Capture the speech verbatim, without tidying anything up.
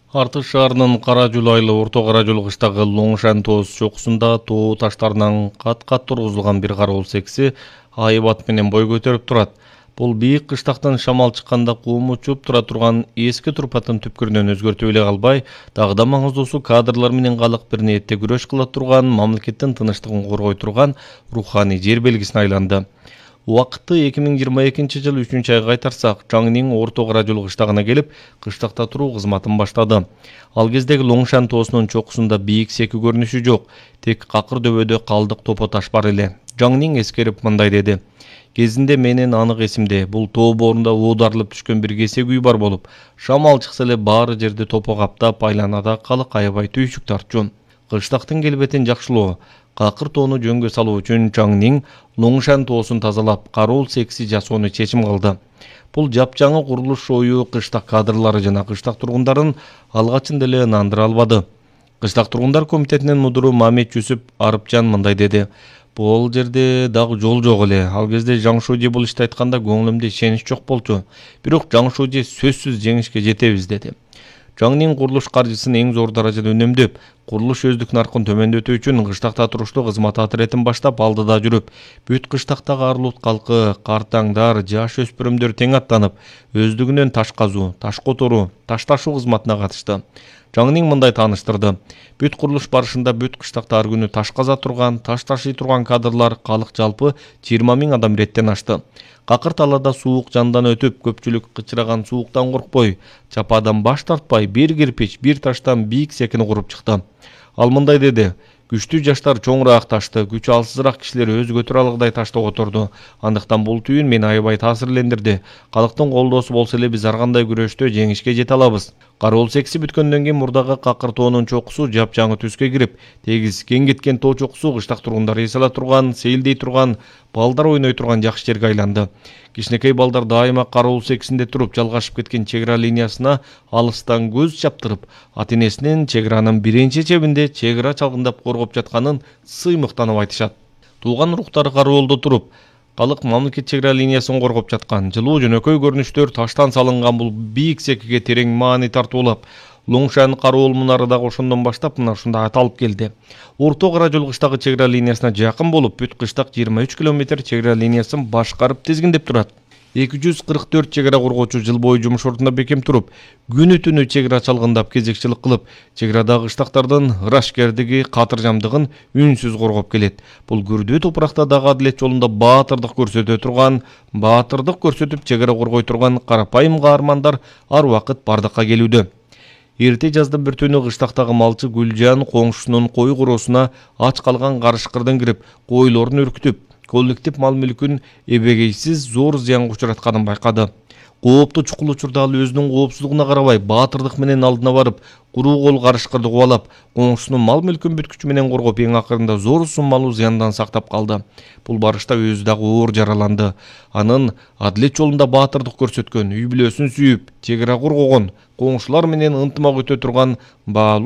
Артыш шаарынын Кара Жол айылы Орто Кара Жол кыштагы Лоңшан тоос чокусунда тоо таштарынан кат-кат тургузулган бир кароол секси айыбат менен бой көтөрүп турат. Бул бийик кыштактан шамал чыкканда куум учуп тура турган эски турпаттын түпкүрүнөн өзгөртүп эле калбай, дагы да маңыздуусу кадрлар менен калык бир ниетте күрөш кыла турган, мамлекеттин тынычтыгын коргой турган руханий жер белгисине айланды. Убакытты эки миң жыйырма экинчи жыл үчүнчү айга кайтарсак, Жаңнин Орто Кара Жол кыштагына келип, кыштакта туруу кызматын баштады. Ал кездеги Лоңшан тоосунун чокусунда бийик секи көрүнүшү жок, тек какыр дөбөдө калдык топо таш бар эле. Жаңнин эскерип мындай деди: "Кезинде менен анык эсимде, бул тоо боорунда оодарылып түшкөн бир кесек үй бар болуп, шамал чыкса эле баары жерди топо каптап, айланада калык аябай түйшүк тартчу. Кыштактын келбетин жакшылоо, какыр тоону жөнгө салуу үчүн Жаңнин Лоңшан тоосун тазалап, кароол секси жасоону чечим кылды. Бул жапжаңы курулуш ою кыштак кадрлары жана кыштак тургундарын алгачында эле ынандыра албады. Кыштак тургундар комитетинин мудуру Мамет Жүсүп Арыпжан мындай деди: "Бул жерде дагы жол жок эле. Ал кезде Жаңшуужи бул ишти айтканда көңүлүмдө ишенич жок болчу. Бирок Жаңшуужи сөзсүз жеңишке жетебиз" деди. Жаңнин курулуш каржысын эң зор даражада үнөмдөп, курулуш өздүк наркын төмөндөтүү үчүн кыштакта туруштуу кызмат атыретин баштап алдыда жүрүп, бүт кыштактагы Арлут калкы, картаңдар, жаш өспүрүмдөр тең аттанып, өздүгүнөн таш казуу, таш которуу, таш ташуу кызматына катышты. Жаңнин мындай тааныштырды: "Бүт курулуш барышында бүт кыштакта ар күнү таш каза турган, таш ташый турган кадрлар, калык жалпы жыйырма миң адам иреттен ашты. Какыр талаада суук жандан өтүп, көпчүлүк кычыраган сууктан коркпой, чападан баш тартпай, бир кирпич, бир таштан бийик секини куруп чыкты." Ал мындай деди: "Күчтүү жаштар чоңураак ташты, күчү алсызыраак кишилер өзү көтөрө алгыдай ташты которду. Андыктан бул түйүн мени аябай таасирлендирди. Калктын колдоосу болсо эле биз ар кандай күрөштө жеңишке жете алабыз." Кароол секси бүткөндөн кийин мурдагы какыр тоонун чокусу жапжаңы түскө кирип, тегиз кең кеткен тоо чокусу кыштак тургундар эс ала турган, сейилдей турган, балдар ойной турган жакшы жерге айланды. Кичинекей балдар дайыма кароол сексинде туруп, жалгашып кеткен чек ара линиясына алыстан көз чаптырып, ата энесинин чек аранын биринчи чебинде чек ара чалгындап коргоп жатканын сыймыктанып айтышат. Тууган уруктары кароолдо туруп, калык мамлекет чек ара линиясын коргоп жаткан, жылуу жөнөкөй көрүнүштөр таштан салынган бул бийик секиге терең маани тартуулап, Лоңшан кароол мунары дагы ошондон баштап мына ушундай аталып келди. Орто Кара Жол кыштагы чек ара линиясына жакын болуп, бүт кыштак жыйырма үч километр чек ара линиясын башкарып тизгиндеп турат. эки жүз кырк төрт чек ара коргоочу жыл бою жумуш ордунда бекем туруп, күнү түнү чек ара чалгындап кезекчилик кылып, чек арадагы кыштактардын ырашкердиги, катыржамдыгын үнсүз коргоп келет. Бул күрдүү топуракта дагы адилет жолунда баатырдык көрсөтө турган, баатырдык көрсөтүп чек ара коргой турган карапайым каармандар ар убакыт бардыкка келүүдө. Эрте жаздын бир түнү кыштактагы малчы Гүлжан коңшусунун кой куроосуна ач калган карышкырдын кирип, койлорун үркүтүп, коллектив мал мүлкүн эбегейсиз зор зыянга учуратканын байкады. Кооптуу чукул учурда ал өзүнүн коопсуздугуна карабай, баатырдык менен алдына барып, куруу кол карышкырды кубалап, коңшусунун мал мүлкүн бүткүчү менен коргоп, эң акырында зор суммалуу зыяндан сактап калды. Бул барышта өзү дагы оор жараланды. Анын адилет жолунда баатырдык көрсөткөн, үй бүлөсүн сүйүп, чек ара коргогон, коңшулар менен ынтымак өтө турган баалуу